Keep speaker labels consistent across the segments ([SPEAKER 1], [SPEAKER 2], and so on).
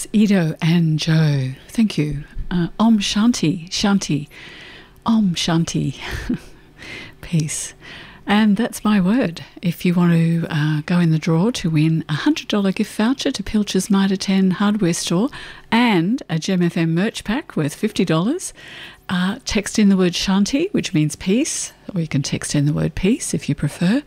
[SPEAKER 1] That's Ido and Joe. Thank you. Om Shanti, Shanti, Om Shanti, peace. And that's my word. If you want to go in the draw to win a $100 gift voucher to Pilcher's Mitre 10 hardware store and a Gem FM merch pack worth $50, text in the word Shanti, which means peace, or you can text in the word peace if you prefer,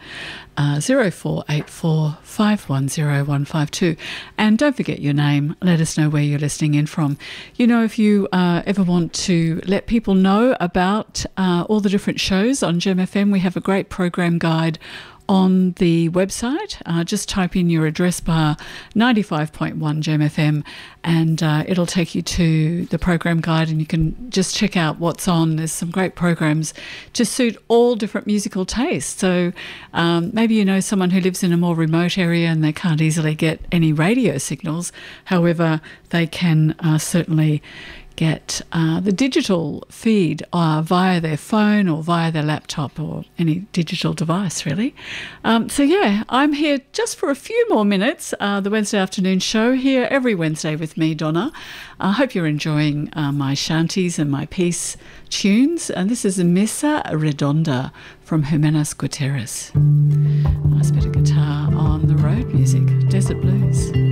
[SPEAKER 1] 0484 510 152. And don't forget your name. Let us know where you're listening in from. You know, if you ever want to let people know about all the different shows on Gem FM, we have a great program guide on the website. Just type in your address bar 95.1 Gem FM and it'll take you to the program guide, and you can just check out what's on. There's some great programs to suit all different musical tastes. So maybe you know someone who lives in a more remote area and they can't easily get any radio signals. However, they can certainly get the digital feed via their phone or via their laptop or any digital device, really. So, yeah, I'm here just for a few more minutes, the Wednesday afternoon show here every Wednesday with me, Donna. I hope you're enjoying my shanties and my peace tunes. And this is a Mesa Redonda from Jimenez Gutierrez. Nice bit of guitar on the road music, Desert Blues.